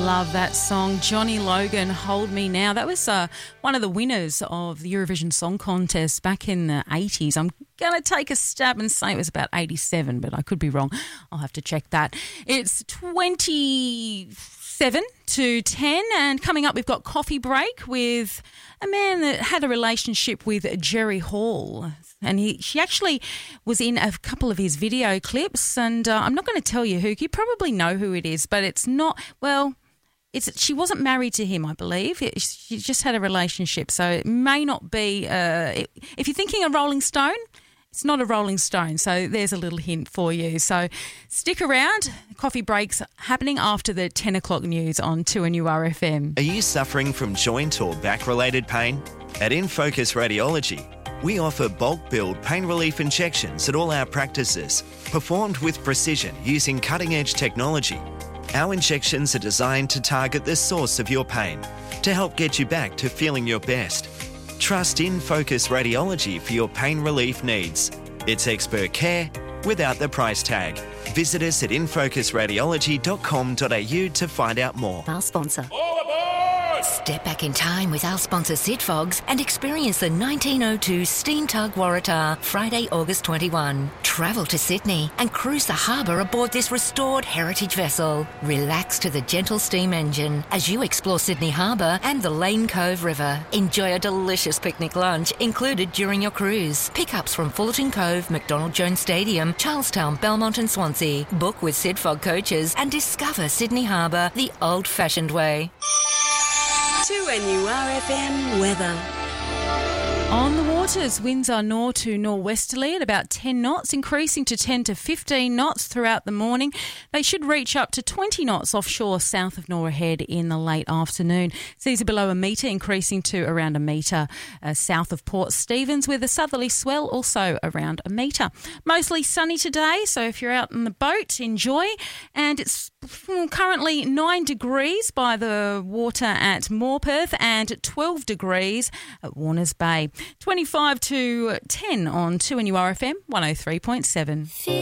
love that song. Johnny Logan, Hold Me Now. That was one of the winners of the Eurovision Song Contest back in the 80s. I'm going to take a stab and say it was about 87, but I could be wrong. I'll have to check that. It's 27 to 10, and coming up we've got Coffee Break with a man that had a relationship with Jerry Hall. And she actually was in a couple of his video clips, and I'm not going to tell you who. You probably know who it is, but it's not, well, she wasn't married to him, I believe. She just had a relationship, so it may not be, if you're thinking a Rolling Stone, it's not a Rolling Stone, so there's a little hint for you. So stick around. Coffee Break's happening after the 10 o'clock news on 2NURFM. Are you suffering from joint or back-related pain? At InFocus Radiology, we offer bulk billed pain relief injections at all our practices, performed with precision using cutting-edge technology. Our injections are designed to target the source of your pain to help get you back to feeling your best. Trust InFocus Radiology for your pain relief needs. It's expert care without the price tag. Visit us at infocusradiology.com.au to find out more. Our sponsor. Step back in time with our sponsor Sidfogs and experience the 1902 Steam Tug Waratah Friday, August 21. Travel to Sydney and cruise the harbour aboard this restored heritage vessel. Relax to the gentle steam engine as you explore Sydney Harbour and the Lane Cove River. Enjoy a delicious picnic lunch included during your cruise. Pickups from Fullerton Cove, McDonald Jones Stadium, Charlestown, Belmont and Swansea. Book with Sidfog coaches and discover Sydney Harbour the old-fashioned way. 2NURFM weather. On the waters, winds are north to northwesterly at about 10 knots, increasing to 10 to 15 knots throughout the morning. They should reach up to 20 knots offshore south of Norah Head in the late afternoon. Seas are below a metre, increasing to around a metre south of Port Stephens, with a southerly swell also around a metre. Mostly sunny today, so if you're out on the boat, enjoy. And it's currently 9 degrees by the water at Morpeth and 12 degrees at Warners Bay. 25 to 10 on 2NURFM 103.7.